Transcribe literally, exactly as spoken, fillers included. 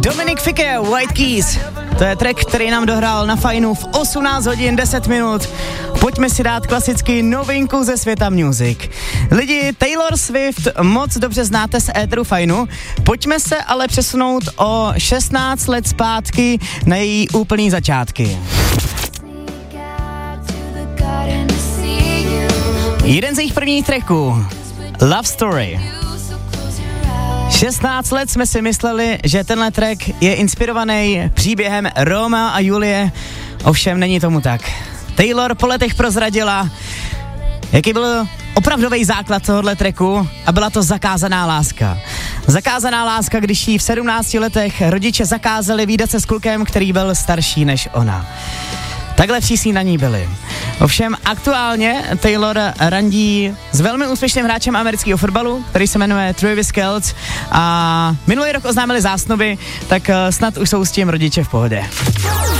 Dominic Fike, White Keys. To je track, který nám dohrál na Fajnu v osmnáct hodin deset minut. Pojďme si dát klasicky novinku ze světa music. Lidi, Taylor Swift moc dobře znáte z éteru Fajnu. Pojďme se ale přesunout o šestnáct let zpátky na její úplný začátky. Jeden z jejich prvních tracků, Love Story. šestnáct let jsme si mysleli, že tenhle track je inspirovaný příběhem Romea a Julie, ovšem není tomu tak. Taylor po letech prozradila, jaký byl opravdový základ tohohle tracku, a byla to zakázaná láska. Zakázaná láska, když jí v sedmnácti letech rodiče zakázali vídat se s klukem, který byl starší než ona. Takhle přísní na ní byli. Ovšem aktuálně Taylor randí s velmi úspěšným hráčem amerického fotbalu, který se jmenuje Travis Kelce, a minulý rok oznámili zásnuby, tak snad už jsou s tím rodiče v pohodě.